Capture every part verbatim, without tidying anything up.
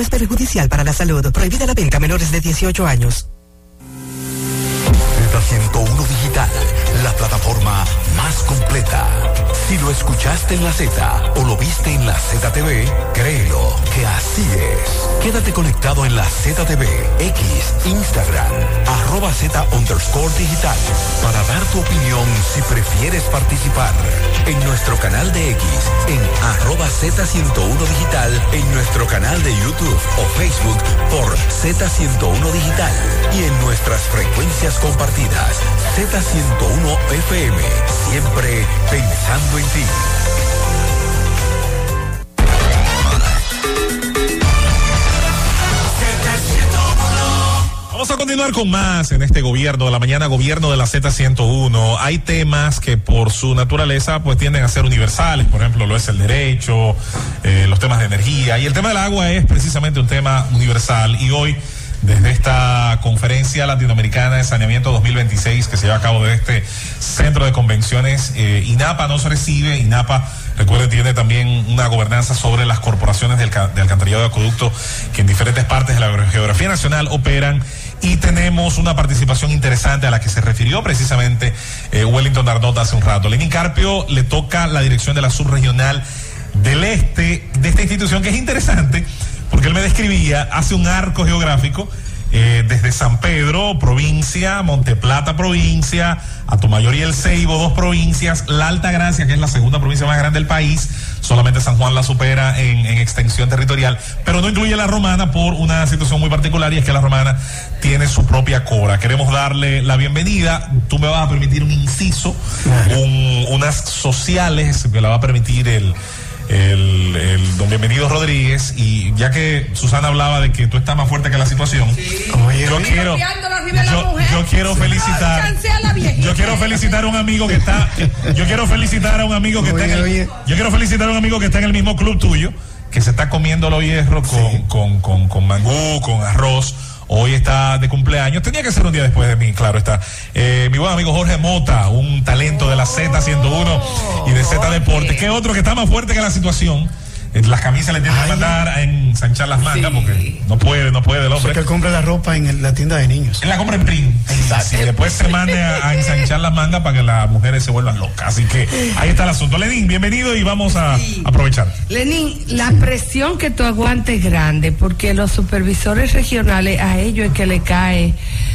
Es perjudicial para la salud. Prohibida la venta a menores de dieciocho años. Z ciento uno Digital, la plataforma más completa. Si lo escuchaste en la Z o lo viste en la Z T V, créelo que así es. Quédate conectado en la Z T V, X, Instagram, arroba Z underscore digital, para dar tu opinión si prefieres participar. En nuestro canal de X, en arroba Z ciento uno Digital, en nuestro canal de YouTube o Facebook por Z ciento uno Digital y en nuestras frecuencias compartidas. Z ciento uno F M, siempre pensando en ti. Vamos a continuar con más en este gobierno de la mañana, gobierno de la Z ciento uno. Hay temas que por su naturaleza pues tienden a ser universales, por ejemplo lo es el derecho, eh, los temas de energía, y el tema del agua es precisamente un tema universal. Y hoy, desde esta conferencia latinoamericana de saneamiento dos mil veintiséis que se lleva a cabo desde este centro de convenciones, eh, INAPA nos recibe. INAPA, recuerden, tiene también una gobernanza sobre las corporaciones del, de alcantarillado de acueducto que en diferentes partes de la geografía nacional operan, y tenemos una participación interesante a la que se refirió precisamente eh, Wellington Dardot hace un rato. Lenín Carpio le toca la dirección de la subregional del este de esta institución, que es interesante porque él me describía, hace un arco geográfico eh, desde San Pedro, provincia, Monteplata, provincia, Atomayor y El Ceibo, dos provincias, la Altagracia, que es la segunda provincia más grande del país, solamente San Juan la supera en, en extensión territorial, pero no incluye la Romana por una situación muy particular, y es que la Romana tiene su propia Cora. Queremos darle la bienvenida. Tú me vas a permitir un inciso, un, unas sociales que la va a permitir el El, el don Bienvenido Rodríguez, y ya que Susana hablaba de que tú estás más fuerte que la situación, sí. Oye, yo quiero yo, yo quiero felicitar yo quiero felicitar a un amigo que está yo quiero felicitar a un amigo que oye, está en el, yo quiero felicitar a un amigo que está en el mismo club tuyo, que se está comiendo los hierros con, sí. con, con, con mangú, con arroz. Hoy está de cumpleaños, tenía que ser un día después de mí, claro está. Eh, mi buen amigo Jorge Mota, un talento de la Z ciento uno y de Z Deportes. ¿Qué otro que está más fuerte que la situación? Las camisas le tienen que mandar a ensanchar las mangas, sí. porque no puede, no puede el hombre. Porque él compra la ropa en el, la tienda de niños. Él la compra en print. Exacto. Y después se mande a, a ensanchar las mangas para que las mujeres se vuelvan locas. Así que ahí está el asunto. Lenín, bienvenido, y vamos a sí. aprovechar. Lenín, la presión que tú aguantes es grande, porque los supervisores regionales, a ellos es que le cae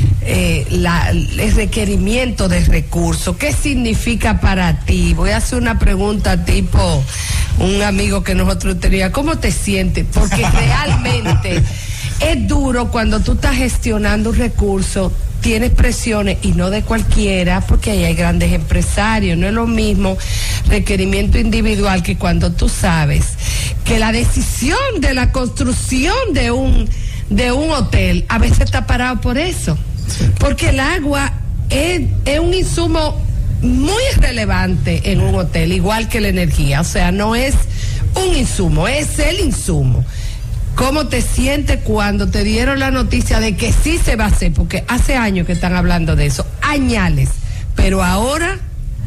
eh, la, el requerimiento de recursos. ¿Qué significa para ti? Voy a hacer una pregunta tipo un amigo que nosotros teníamos. ¿Cómo te sientes? Porque realmente es duro cuando tú estás gestionando un recurso, tienes presiones, y no de cualquiera, porque ahí hay grandes empresarios. No es lo mismo requerimiento individual que cuando tú sabes que la decisión de la construcción de un de un hotel a veces está parado por eso, porque el agua es, es un insumo muy relevante en un hotel, igual que la energía. O sea, no es un insumo, es el insumo. ¿Cómo te sientes cuando te dieron la noticia de que sí se va a hacer? Porque hace años que están hablando de eso, añales, pero ahora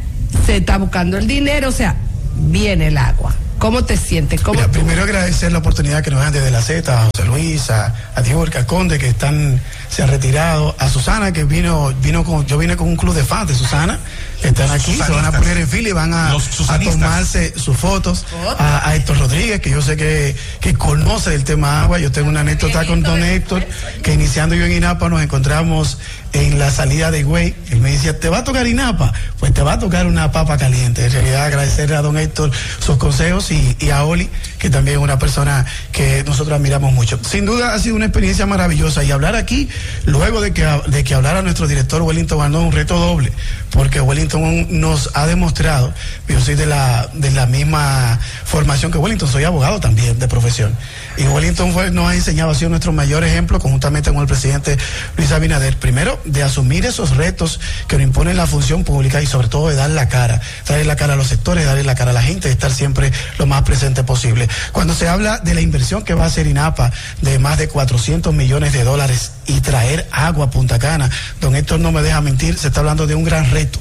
se está buscando el dinero, o sea, viene el agua. ¿Cómo te sientes? ¿Cómo Mira, primero agradecer la oportunidad que nos dan desde la Z, a José Luis, a, a Diego Conde, que están, se han retirado, a Susana, que vino, vino con, yo vine con un club de fans de Susana, que están aquí, se van a poner en fila y van a, a tomarse sus fotos, a, a Héctor Rodríguez, que yo sé que, que conoce el tema agua. Yo tengo una anécdota con don Héctor, que iniciando yo en INAPA nos encontramos en la salida de Güey. Él me decía, ¿te va a tocar INAPA? Pues te va a tocar una papa caliente. En realidad, agradecerle a don Héctor sus consejos, y, y a Oli, que también es una persona que nosotros admiramos mucho. Sin duda ha sido una experiencia maravillosa, y hablar aquí, luego de que, de que hablara nuestro director Wellington Dardot, un reto doble, porque Wellington nos ha demostrado, yo soy de la, de la misma formación que Wellington, soy abogado también de profesión, y Wellington fue, nos ha enseñado, ha sido nuestro mayor ejemplo, conjuntamente con el presidente Luis Abinader, primero de asumir esos retos que nos imponen la función pública, y sobre todo de dar la cara, darle la cara a los sectores, darle la cara a la gente, de estar siempre lo más presente posible. Cuando se habla de la inversión que va a hacer INAPA de más de cuatrocientos millones de dólares y traer agua a Punta Cana, don Héctor no me deja mentir, se está hablando de un gran reto,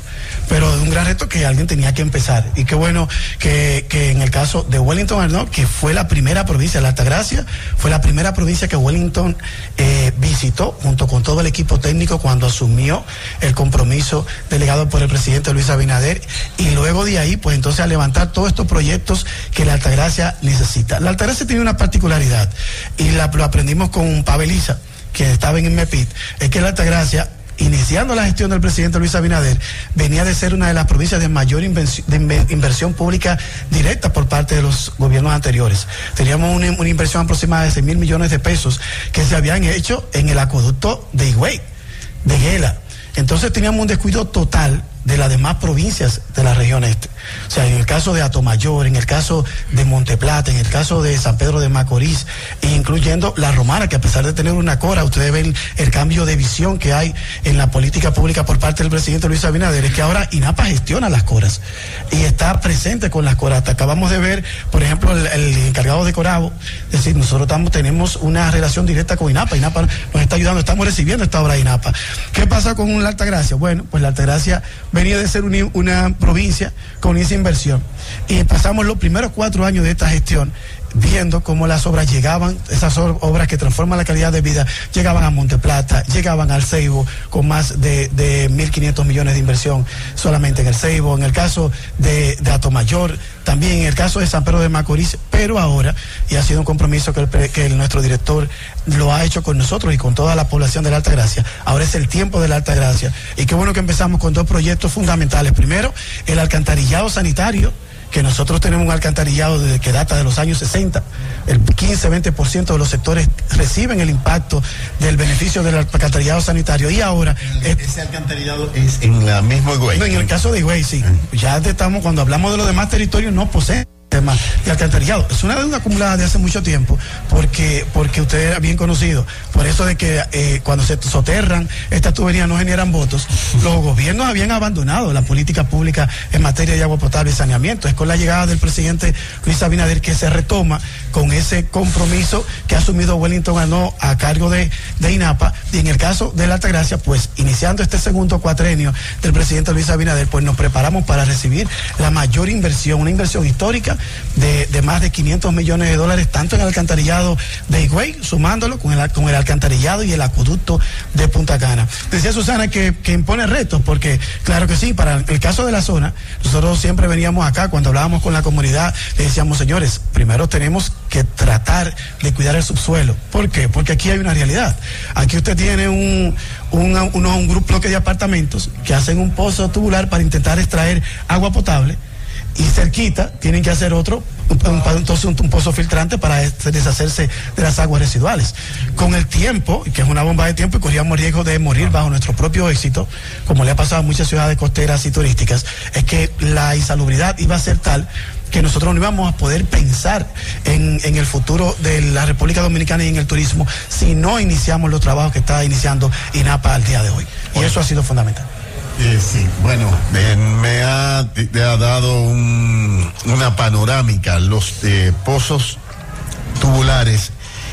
pero de un gran reto que alguien tenía que empezar. Y qué bueno que, que en el caso de Wellington Arnaud, que fue la primera provincia, la Altagracia, fue la primera provincia que Wellington eh, visitó junto con todo el equipo técnico cuando asumió el compromiso delegado por el presidente Luis Abinader, y luego de ahí, pues entonces a levantar todos estos proyectos que la Altagracia necesita. La Altagracia tiene una particularidad, y la, lo aprendimos con Paveliza, que estaba en el MEPIT, es que la Altagracia, iniciando la gestión del presidente Luis Abinader, venía de ser una de las provincias de mayor inversión, de inversión pública directa por parte de los gobiernos anteriores. Teníamos una, una inversión aproximada de seis mil millones de pesos que se habían hecho en el acueducto de Higüey, de Gela. Entonces teníamos un descuido total de las demás provincias de la región este. O sea, en el caso de Atomayor, en el caso de Monteplata, en el caso de San Pedro de Macorís, incluyendo La Romana, que a pesar de tener una cora, ustedes ven el cambio de visión que hay en la política pública por parte del presidente Luis Abinader, es que ahora INAPA gestiona las coras y está presente con las coras. Acabamos de ver, por ejemplo, el, el encargado de Corabo, es decir, nosotros estamos, tenemos una relación directa con INAPA, INAPA nos está ayudando, estamos recibiendo esta obra de INAPA. ¿Qué pasa con la Altagracia? Bueno, pues la Altagracia venía de ser una, una provincia con esa inversión, y pasamos los primeros cuatro años de esta gestión viendo cómo las obras llegaban, esas obras que transforman la calidad de vida, llegaban a Monteplata, llegaban al Ceibo con más de, de mil quinientos millones de inversión solamente en el Ceibo, en el caso de, de Atomayor, también en el caso de San Pedro de Macorís, pero ahora, y ha sido un compromiso que, el, que el, nuestro director lo ha hecho con nosotros y con toda la población de la Altagracia, ahora es el tiempo de la Altagracia, y qué bueno que empezamos con dos proyectos fundamentales. Primero, el alcantarillado sanitario, que nosotros tenemos un alcantarillado desde que data de los años sesenta, el quince a veinte por ciento de los sectores reciben el impacto del beneficio del alcantarillado sanitario, y ahora... Ese es, alcantarillado es en la misma Higüey. No, en el caso de Higüey, sí. Ya estamos, cuando hablamos de los demás territorios, no poseen tema de alcantarillado. Es una deuda acumulada de hace mucho tiempo, porque porque usted es bien conocido, por eso de que eh, cuando se soterran estas tuberías no generan votos. Los gobiernos habían abandonado la política pública en materia de agua potable y saneamiento. Es con la llegada del presidente Luis Abinader que se retoma con ese compromiso que ha asumido Wellington Arnaud a cargo de, de INAPA, y en el caso de la Altagracia, pues iniciando este segundo cuatrenio del presidente Luis Abinader, pues nos preparamos para recibir la mayor inversión, una inversión histórica De, de más de quinientos millones de dólares, tanto en el alcantarillado de Higüey, sumándolo con el, con el alcantarillado y el acueducto de Punta Cana. Decía Susana que, que impone retos, porque claro que sí, para el caso de la zona, nosotros siempre veníamos acá, cuando hablábamos con la comunidad, le decíamos, señores, primero tenemos que tratar de cuidar el subsuelo. ¿Por qué? Porque aquí hay una realidad. Aquí usted tiene un, un, un, un grupo de apartamentos que hacen un pozo tubular para intentar extraer agua potable, y cerquita tienen que hacer otro, entonces un, un pozo filtrante para deshacerse de las aguas residuales. Con el tiempo, que es una bomba de tiempo, y corríamos riesgo de morir bajo nuestro propio éxito, como le ha pasado a muchas ciudades costeras y turísticas, es que la insalubridad iba a ser tal que nosotros no íbamos a poder pensar en, en el futuro de la República Dominicana y en el turismo si no iniciamos los trabajos que está iniciando INAPA al día de hoy. Y eso ha sido fundamental. Eh, sí, bueno, eh, me ha, me ha dado un, una panorámica, los eh, pozos tubulares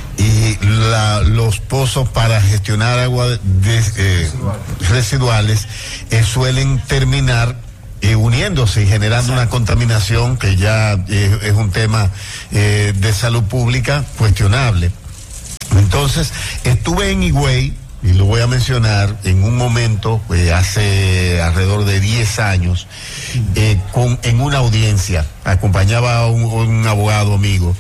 y la, los pozos para gestionar agua de, eh, residuales eh, suelen terminar eh, uniéndose y generando una contaminación que ya eh, es un tema eh, de salud pública cuestionable. Entonces, estuve en Higüey, y lo voy a mencionar, en un momento, eh, hace alrededor de diez años, eh, con, en una audiencia, acompañaba a un, un abogado amigo,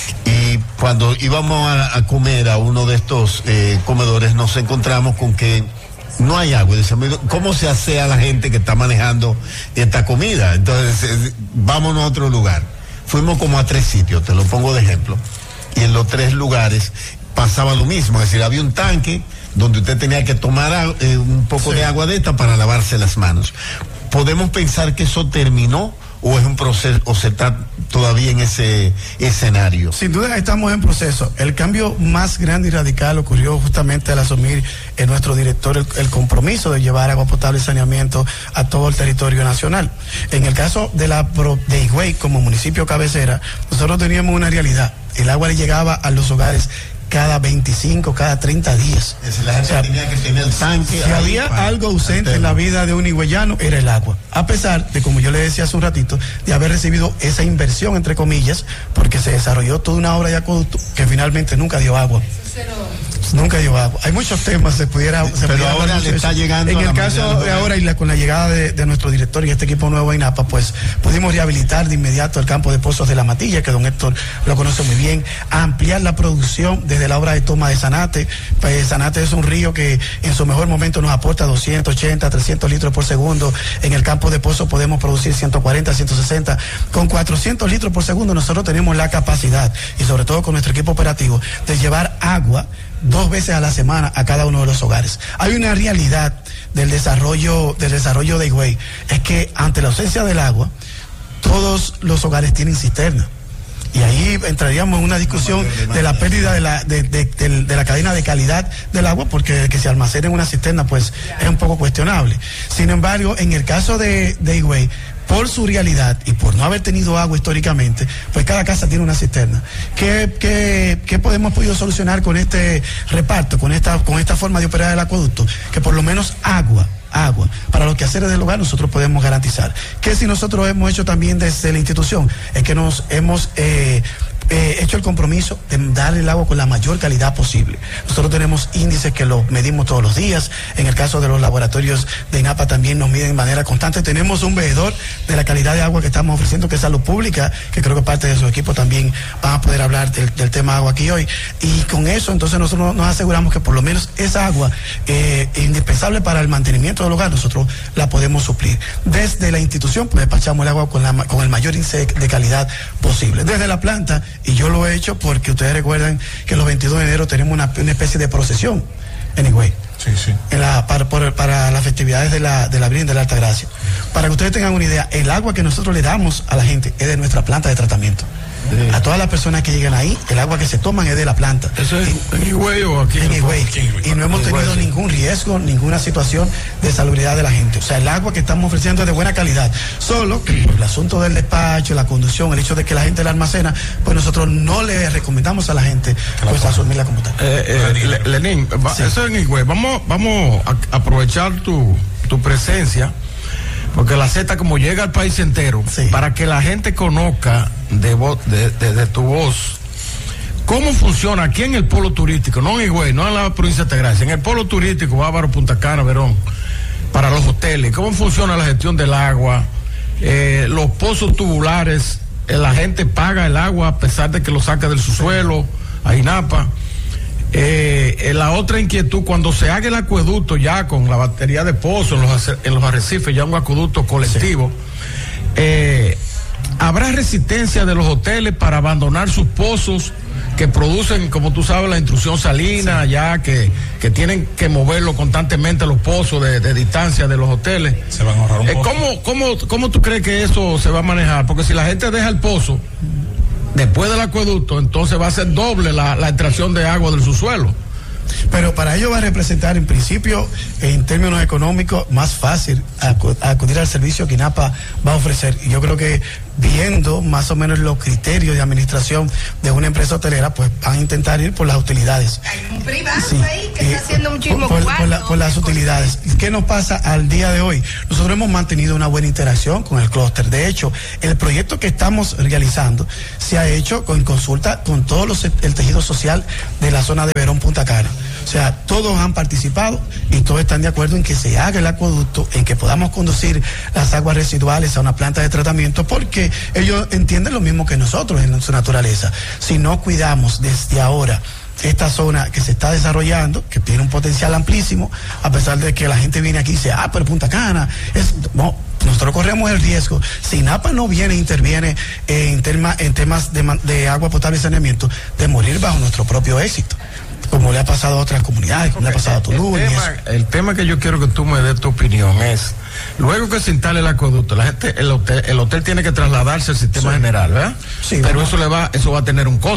y cuando íbamos a, a comer a uno de estos eh, comedores, nos encontramos con que no hay agua. Decíamos, ¿cómo se hace a la gente que está manejando esta comida? Entonces, eh, vámonos a otro lugar. Fuimos como a tres sitios, te lo pongo de ejemplo, y en los tres lugares pasaba lo mismo, es decir, había un tanque donde usted tenía que tomar eh, un poco sí. de agua de esta para lavarse las manos. ¿Podemos pensar que eso terminó o es un proceso, o se está todavía en ese escenario? Sin duda estamos en proceso. El cambio más grande y radical ocurrió justamente al asumir en nuestro director el, el compromiso de llevar agua potable y saneamiento a todo el territorio nacional. En el caso de la de Higüey como municipio cabecera, nosotros teníamos una realidad. El agua le llegaba a los hogares cada veinticinco, cada treinta días. Es decir, la gente o sea, tenía que tener el tanque. Si había para, algo ausente en la vida de un higüeyano, era el agua. A pesar de, como yo le decía hace un ratito, de haber recibido esa inversión, entre comillas, porque se desarrolló toda una obra de acueducto que finalmente nunca dio agua. Nunca dio agua. Hay muchos temas, se pudiera. Se pero pudiera ahora le está llegando. En el caso de ahora y la, con la llegada de, de nuestro director y este equipo nuevo de INAPA, pues pudimos rehabilitar de inmediato el campo de pozos de La Matilla, que don Héctor lo conoce muy bien, ampliar la producción desde la obra de toma de Zanate. Pues Zanate es un río que en su mejor momento nos aporta doscientos ochenta, trescientos litros por segundo. En el campo de pozos podemos producir ciento cuarenta, ciento sesenta. Con cuatrocientos litros por segundo nosotros tenemos la capacidad, y sobre todo con nuestro equipo operativo, de llevar agua dos veces a la semana a cada uno de los hogares. Hay una realidad del desarrollo, del desarrollo de Higüey, es que ante la ausencia del agua, todos los hogares tienen cisterna. Y ahí entraríamos en una discusión de la pérdida de la, de, de, de, de la cadena de calidad del agua, porque que se almacene en una cisterna, pues es un poco cuestionable. Sin embargo, en el caso de, de Higüey, por su realidad y por no haber tenido agua históricamente, pues cada casa tiene una cisterna. ¿Qué, qué, qué podemos podido solucionar con este reparto, con esta, con esta forma de operar el acueducto? Que por lo menos agua, agua, para los quehaceres del hogar nosotros podemos garantizar. Que si nosotros hemos hecho también desde la institución, es que nos hemos eh, eh, hecho el compromiso de darle el agua con la mayor calidad posible. Nosotros tenemos índices que los medimos todos los días. En el caso de los laboratorios de INAPA también nos miden de manera constante. Tenemos un veedor de la calidad de agua que estamos ofreciendo, que es Salud Pública, que creo que parte de su equipo también van a poder hablar del, del tema agua aquí hoy. Y con eso entonces nosotros nos aseguramos que por lo menos esa agua eh, indispensable para el mantenimiento del hogar nosotros la podemos suplir. Desde la institución pues despachamos el agua con, la, con el mayor índice de calidad posible. Desde la planta, y yo lo he hecho porque ustedes recuerdan que los veintidós de enero tenemos una, una especie de procesión en Higüey. Sí, sí. En la, para, por, para las festividades de la, de la Virgen de la Alta Gracia. Para que ustedes tengan una idea, el agua que nosotros le damos a la gente es de nuestra planta de tratamiento. Sí. A todas las personas que llegan ahí, el agua que se toman es de la planta. ¿Eso es en Higüey o aquí? En Higüey. Y no hemos tenido ningún riesgo, ninguna situación de salubridad de la gente. O sea, el agua que estamos ofreciendo es de buena calidad. Solo que por el asunto del despacho, la conducción, el hecho de que la gente la almacena, pues nosotros no le recomendamos a la gente pues asumirla como tal. Eh, eh, Lenín, sí. Eso es en Higüey. Vamos, vamos a aprovechar tu, tu presencia, porque la Z como llega al país entero, sí, para que la gente conozca de, vo, de, de, de tu voz cómo funciona aquí en el polo turístico, no en Higüey, no en la provincia de Altagracia, en el polo turístico, Bávaro, Punta Cana, Verón, para los hoteles, cómo funciona la gestión del agua, eh, los pozos tubulares, eh, la gente paga el agua a pesar de que lo saca del subsuelo, a INAPA. Eh, la otra inquietud, cuando se haga el acueducto ya con la batería de pozos en los, en los arrecifes, ya un acueducto colectivo, sí, eh, ¿habrá resistencia de los hoteles para abandonar sus pozos que producen, como tú sabes, la intrusión salina, sí, ya que, que tienen que moverlo constantemente los pozos de, de distancia de los hoteles? Se van a ahorrar un eh, ¿cómo, cómo, ¿Cómo tú crees que eso se va a manejar? Porque si la gente deja el pozo después del acueducto, entonces va a ser doble la, la extracción de agua del subsuelo. Pero para ello va a representar, en principio, en términos económicos, más fácil acudir al servicio que INAPA va a ofrecer. Y yo creo que viendo más o menos los criterios de administración de una empresa hotelera, pues van a intentar ir por las utilidades. Hay un privado sí, ahí que eh, está haciendo muchísimo por, por, por, la, por las utilidades. ¿Qué nos pasa al día de hoy? Nosotros hemos mantenido una buena interacción con el clúster. De hecho, el proyecto que estamos realizando se ha hecho con consulta con todo los, el tejido social de la zona de Verón, Punta Cana. O sea, todos han participado y todos están de acuerdo en que se haga el acueducto, en que podamos conducir las aguas residuales a una planta de tratamiento, porque ellos entienden lo mismo que nosotros en su naturaleza. Si no cuidamos desde ahora esta zona que se está desarrollando, que tiene un potencial amplísimo, a pesar de que la gente viene aquí y dice, ah, pero Punta Cana, es... no, nosotros corremos el riesgo, si INAPA no viene e interviene en, tema, en temas de, de agua potable y saneamiento, de morir bajo nuestro propio éxito, como le ha pasado a otras comunidades, como okay, le ha pasado a Tulum. El, tema, el tema que yo quiero que tú me des tu opinión es, luego que se instale el acueducto, la gente, el hotel, el hotel tiene que trasladarse al sistema sí, general, ¿verdad? Sí. Pero eso le va, eso va a tener un costo.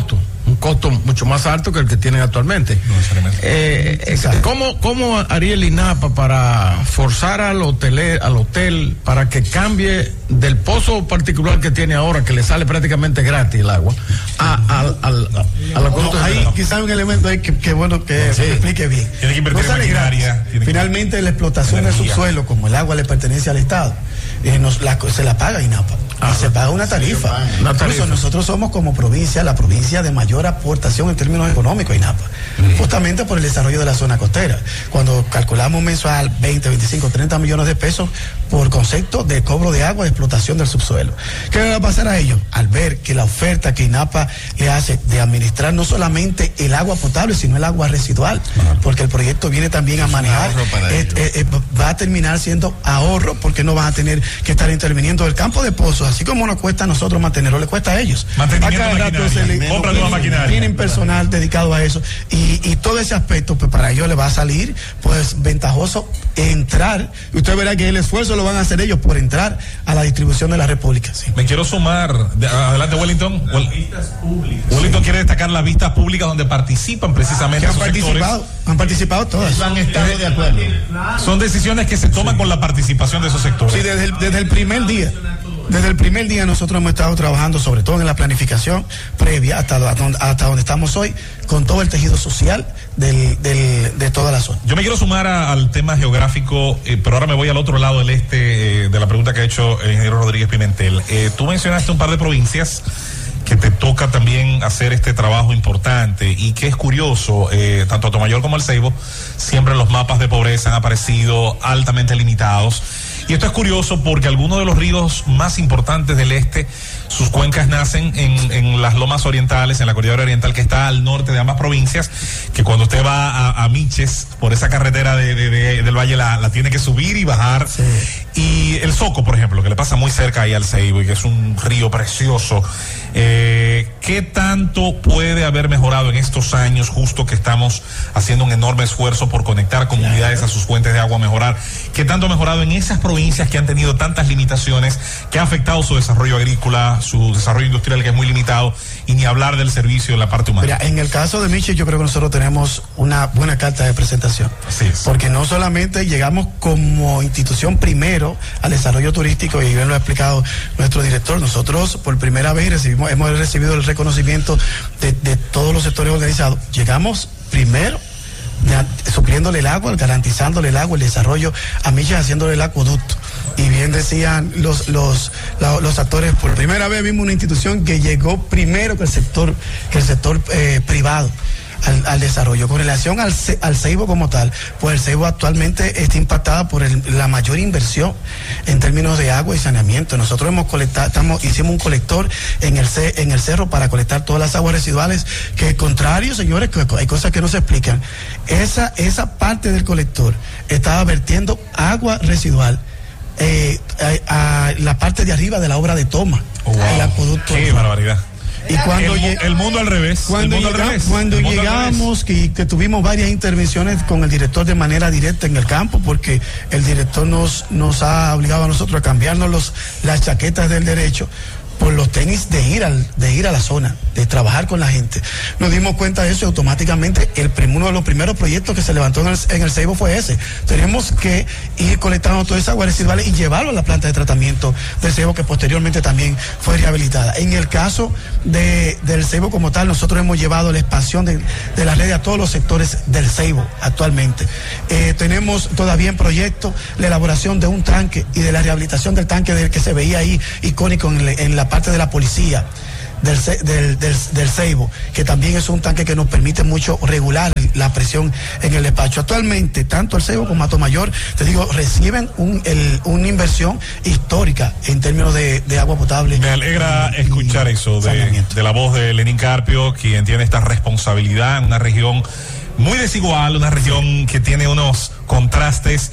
un costo mucho más alto que el que tienen actualmente. No necesariamente. Eh, ¿cómo, ¿Cómo haría el INAPA para forzar al hotel, al hotel para que cambie del pozo particular que tiene ahora, que le sale prácticamente gratis el agua, a, a, a, a, a la no, hay quizás un elemento ahí que, que bueno que sí. me explique bien. Tiene que invertir no en maquinaria. Finalmente la explotación del subsuelo, como el agua le pertenece al Estado, eh, nos, la, se la paga INAPA. Ah, y se paga una tarifa. Una tarifa. Incluso nosotros somos como provincia, la provincia de mayor aportación en términos económicos INAPA, mm. justamente por el desarrollo de la zona costera. Cuando calculamos mensual veinte, veinticinco, treinta millones de pesos por concepto de cobro de agua de explotación del subsuelo. ¿Qué va a pasar a ellos? Al ver que la oferta que INAPA le hace de administrar no solamente el agua potable, sino el agua residual, ah. porque el proyecto viene también a manejar, eh, eh, eh, va a terminar siendo ahorro, porque no van a tener que estar interviniendo el campo de pozos, así como nos cuesta a nosotros mantenerlo, le cuesta a ellos. Mantenimiento de maquinaria, compra nueva maquinaria. Tienen personal dedicado a eso, y, y todo ese aspecto, pues para ellos le va a salir, pues ventajoso entrar, y usted verá que el esfuerzo lo van a hacer ellos por entrar a la distribución de la República. Sí. Me quiero sumar, adelante Wellington. Las vistas públicas. Wellington quiere destacar las vistas públicas donde participan precisamente esos participado, sectores. Han participado todas. Han estado de acuerdo. Son decisiones que se toman sí. con la participación de esos sectores. Sí, desde el, desde el primer día. Desde el primer día nosotros hemos estado trabajando, sobre todo en la planificación previa, hasta, donde, hasta donde estamos hoy, con todo el tejido social del, del, de toda la zona. Yo me quiero sumar a, al tema geográfico, eh, pero ahora me voy al otro lado del este, eh, de la pregunta que ha hecho el ingeniero Rodríguez Pimentel. Eh, tú mencionaste un par de provincias que te toca también hacer este trabajo importante y que es curioso, eh, tanto Atomayor como el Ceibo, siempre los mapas de pobreza han aparecido altamente limitados. Y esto es curioso porque algunos de los ríos más importantes del este, sus cuencas nacen en, en las lomas orientales, en la cordillera oriental que está al norte de ambas provincias, que cuando usted va a, a Miches, por esa carretera de, de, de, del Valle, la, la tiene que subir y bajar. Sí. Y el Soco, por ejemplo, que le pasa muy cerca ahí al Ceibo y que es un río precioso. Eh, ¿Qué tanto puede haber mejorado en estos años, justo que estamos haciendo un enorme esfuerzo por conectar comunidades a sus fuentes de agua, mejorar? ¿Qué tanto ha mejorado en esas provincias que han tenido tantas limitaciones, que ha afectado su desarrollo agrícola, su desarrollo industrial, que es muy limitado, y ni hablar del servicio en la parte humana? Mira, en el caso de Miches, yo creo que nosotros tenemos una buena carta de presentación. Así es. Porque no solamente llegamos como institución primero al desarrollo turístico, y bien lo ha explicado nuestro director, nosotros por primera vez recibimos, hemos recibido el reconocimiento de, de todos los sectores organizados. Llegamos primero de, supliéndole el agua, garantizándole el agua, el desarrollo a Miches, haciéndole el acueducto. Y bien decían los, los, los, los actores, por primera vez vimos una institución que llegó primero que el sector, que el sector eh, privado. Al, al desarrollo. Con relación al, al Ceibo como tal, pues el Ceibo actualmente está impactada por el, la mayor inversión en términos de agua y saneamiento. Nosotros hemos colectado, estamos, hicimos un colector en el, en el cerro para colectar todas las aguas residuales, que al contrario, señores, que hay cosas que no se explican. Esa, esa parte del colector estaba vertiendo agua residual eh, a, a la parte de arriba de la obra de toma. Oh, wow. El acueducto. Qué barbaridad. Y cuando el, el mundo al revés. Cuando, mundo llega, al revés. cuando llegamos, que, que tuvimos varias intervenciones con el director de manera directa en el campo, porque el director nos, nos ha obligado a nosotros a cambiarnos los, las chaquetas del derecho por los tenis de ir al, de ir a la zona, de trabajar con la gente. Nos dimos cuenta de eso y automáticamente el, uno de los primeros proyectos que se levantó en el, en el Ceibo fue ese. Tenemos que ir colectando toda esa agua residual y llevarlo a la planta de tratamiento del Ceibo, que posteriormente también fue rehabilitada. En el caso de, del Ceibo como tal, nosotros hemos llevado la expansión de, de la red a todos los sectores del Ceibo actualmente. Eh, tenemos todavía en proyecto la elaboración de un tanque y de la rehabilitación del tanque del que se veía ahí icónico en, en la parte de la policía del, del, del, del Ceibo, que también es un tanque que nos permite mucho regular la presión en el despacho. Actualmente, tanto el Ceibo como Atomayor, te digo, reciben un, el, una inversión histórica en términos de, de agua potable. Me alegra y, escuchar y eso de, de la voz de Lenín Carpio, quien tiene esta responsabilidad en una región muy desigual, una región que tiene unos contrastes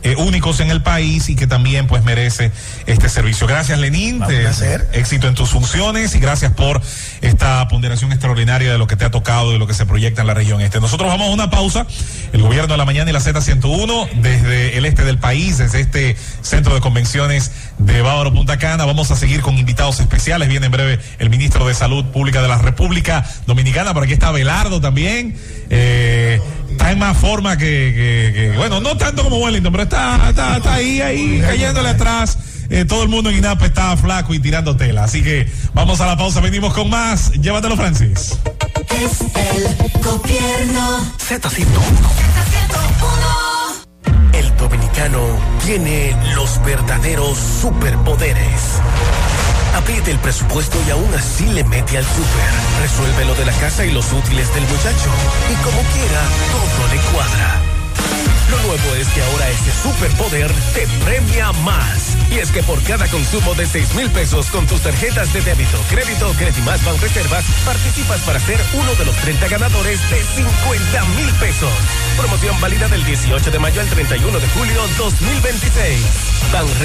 eh, únicos en el país y que también pues merece este servicio. Gracias, Lenín. Un placer. Éxito en tus funciones y gracias por esta ponderación extraordinaria de lo que te ha tocado y de lo que se proyecta en la región este. Nosotros vamos a una pausa. El gobierno de la mañana y la Z ciento uno desde el este del país, desde este centro de convenciones de Bávaro Punta Cana. Vamos a seguir con invitados especiales. Viene en breve el ministro de Salud Pública de la República Dominicana. Por aquí está Abelardo también. Eh, está en más forma que, que, que bueno, no tanto como Wellington, pero está, está, está ahí, ahí, cayéndole atrás. Eh, todo el mundo en INAP está flaco y tirando tela. Así que vamos a la pausa, venimos con más. Llévatelo, Francis. Es el gobierno. Z ciento uno. El dominicano tiene los verdaderos superpoderes. Apriete el presupuesto y aún así le mete al súper. Resuelve lo de la casa y los útiles del muchacho. Y como quiera, todo le cuadra. Lo nuevo es que ahora ese superpoder te premia más. Y es que por cada consumo de seis mil pesos con tus tarjetas de débito, crédito, Credimas, Banreservas, participas para ser uno de los treinta ganadores de cincuenta mil pesos. Promoción válida del dieciocho de mayo al treinta y uno de julio dos mil veintiséis. Banreservas.